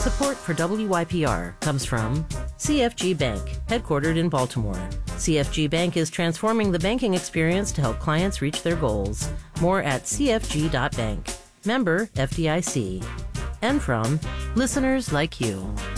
Support for WYPR comes from CFG Bank, headquartered in Baltimore. CFG Bank is transforming the banking experience to help clients reach their goals. More at cfg.bank. Member FDIC. And from listeners like you.